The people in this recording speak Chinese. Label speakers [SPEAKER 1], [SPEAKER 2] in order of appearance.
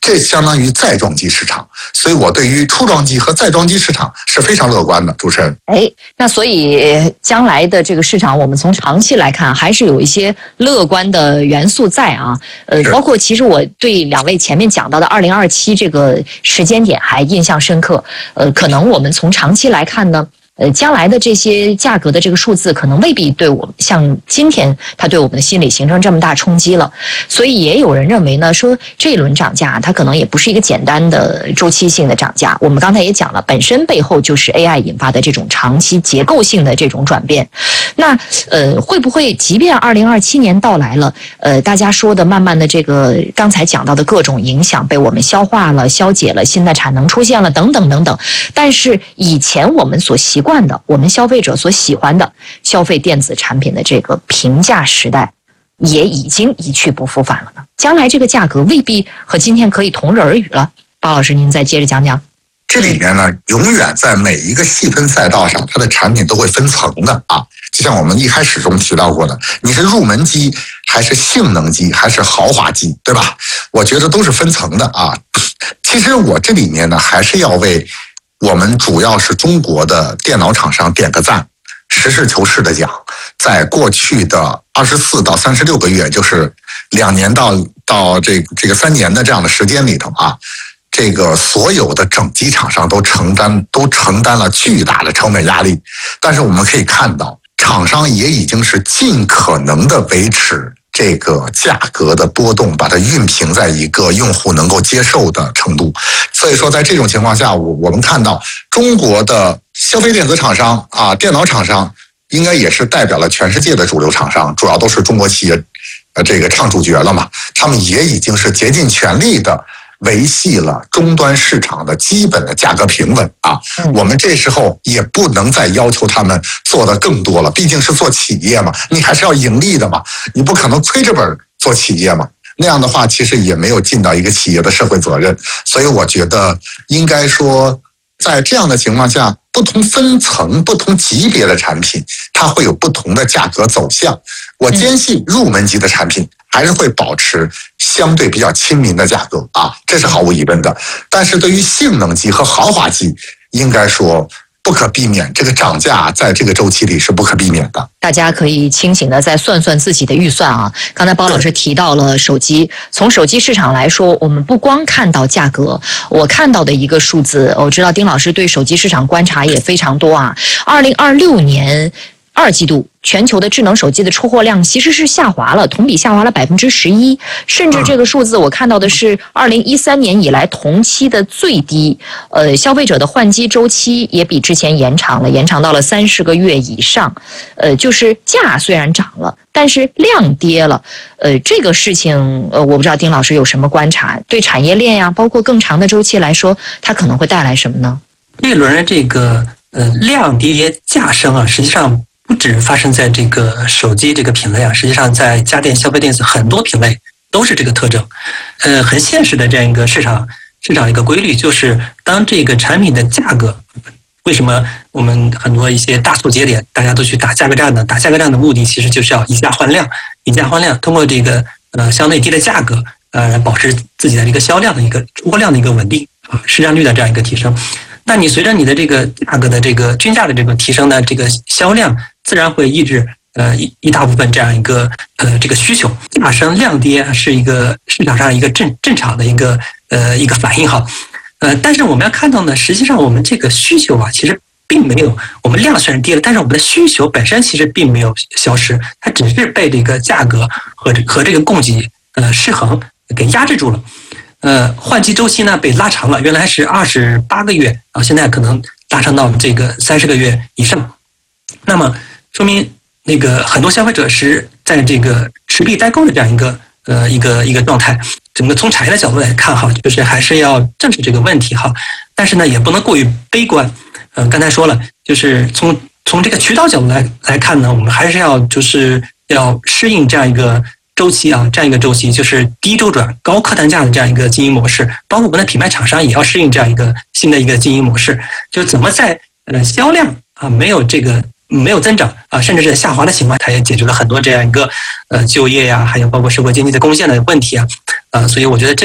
[SPEAKER 1] 这相当于再装机市场，所以我对于初装机和再装机市场是非常乐观的。主持人，
[SPEAKER 2] 那所以将来的这个市场，我们从长期来看，还是有一些乐观的元素在啊。包括其实我对两位前面讲到的2027这个时间点还印象深刻。可能我们从长期来看呢，将来的这些价格的这个数字，可能未必对我们像今天它对我们的心理形成这么大冲击了。所以也有人认为呢，说这一轮涨价它可能也不是一个简单的周期性的涨价。我们刚才也讲了，本身背后就是 AI 引发的这种长期结构性的这种转变。那会不会即便2027年到来了，大家说的慢慢的这个刚才讲到的各种影响被我们消化了、消解了，新的产能出现了等等等等，但是以前我们所习惯的，我们消费者所喜欢的消费电子产品的这个平价时代，也已经一去不复返了呢。将来这个价格未必和今天可以同日而语了。包老师，您再接着讲讲。
[SPEAKER 1] 这里面呢，永远在每一个细分赛道上，它的产品都会分层的啊。就像我们一开始中提到过的，你是入门机还是性能机还是豪华机，对吧？我觉得都是分层的啊。其实我这里面呢，还是要为我们主要是中国的电脑厂商点个赞。实事求是的讲，在过去的24到36个月，就是2年到这个3年的这样的时间里头啊，这个所有的整机厂商都承担了巨大的成本压力。但是我们可以看到，厂商也已经是尽可能的维持这个价格的波动，把它熨平在一个用户能够接受的程度。所以说在这种情况下，我们看到中国的消费电子厂商啊，电脑厂商应该也是代表了全世界的主流厂商，主要都是中国企业这个唱主角了嘛。他们也已经是竭尽全力的维系了终端市场的基本的价格平稳啊。我们这时候也不能再要求他们做的更多了，毕竟是做企业嘛，你还是要盈利的嘛，你不可能亏着本做企业嘛。那样的话其实也没有尽到一个企业的社会责任。所以我觉得应该说，在这样的情况下，不同分层、不同级别的产品，它会有不同的价格走向。我坚信入门级的产品还是会保持相对比较亲民的价格啊，这是毫无疑问的。但是对于性能机和豪华机，应该说不可避免，这个涨价在这个周期里是不可避免的。
[SPEAKER 2] 大家可以清醒的再算算自己的预算啊。刚才包老师提到了手机，从手机市场来说，我们不光看到价格，我看到的一个数字，我知道丁老师对手机市场观察也非常多啊。2026年2季度全球的智能手机的出货量其实是下滑了，同比下滑了11%，甚至这个数字我看到的是2013年以来同期的最低。消费者的换机周期也比之前延长到了30个月以上。就是价虽然涨了，但是量跌了。这个事情我不知道丁老师有什么观察，对产业链呀，包括更长的周期来说，它可能会带来什么呢？
[SPEAKER 3] 这轮这个量跌价升啊，实际上不只发生在这个手机这个品类啊，实际上在家电、消费电子很多品类都是这个特征。很现实的这样一个市场一个规律，就是当这个产品的价格，为什么我们很多一些大促节点大家都去打价格战呢？打价格战的目的其实就是要以价换量，通过这个相对低的价格保持自己的一个销量的一个出货量的一个稳定啊，市占率的这样一个提升。那你随着你的这个价格的这个均价的这个提升呢，这个销量自然会抑制一大部分这样一个这个需求。价升量跌是一个市场上一个正常的一个反应哈。但是我们要看到呢，实际上我们这个需求啊，其实并没有，我们量虽然跌了，但是我们的需求本身其实并没有消失，它只是被这个价格和这个供给失衡给压制住了。换机周期呢被拉长了，原来是28个月，然后现在可能拉长到这个30个月以上。那么说明那个很多消费者是在这个持币待购的这样一个状态。整个从产业的角度来看哈，就是还是要正视这个问题哈，但是呢也不能过于悲观。刚才说了，就是从这个渠道角度来看呢，我们还是要适应这样一个周期啊，这样一个周期就是低周转、高客单价的这样一个经营模式，包括我们的品牌厂商也要适应这样一个新的一个经营模式，就怎么在销量啊没有增长啊，甚至是下滑的情况，它也解决了很多这样一个就业呀，还有包括社会经济的贡献的问题啊，所以我觉得这